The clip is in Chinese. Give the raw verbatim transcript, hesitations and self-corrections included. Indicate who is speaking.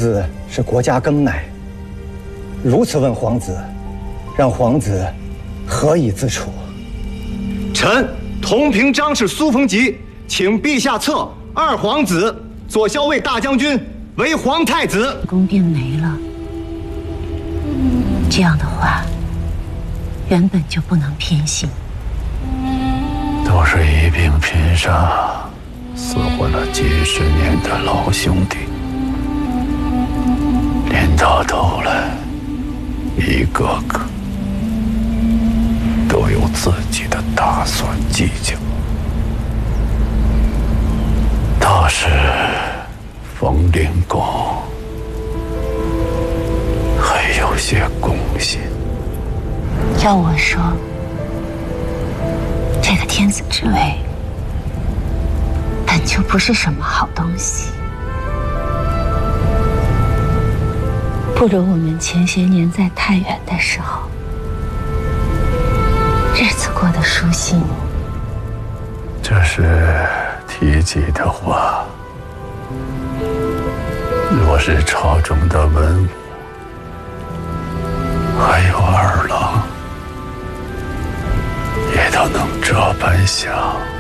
Speaker 1: 子是国家更乃，如此问皇子，让皇子何以自处？
Speaker 2: 臣同平章事苏逢吉，请陛下册二皇子左校尉大将军为皇太子。
Speaker 3: 宫便没了，这样的话，原本就不能偏心。
Speaker 4: 都是一并拼杀，死活了几十年的老兄弟，临到头来，一个个都有自己的打算计较。倒是冯陵公还有些公心。
Speaker 3: 要我说，这个天子之位本就不是什么好东西，不如我们前些年在太原的时候，日子过得舒心。
Speaker 4: 这是提及的话，若是朝中的文武，还有二郎，也都能这般想。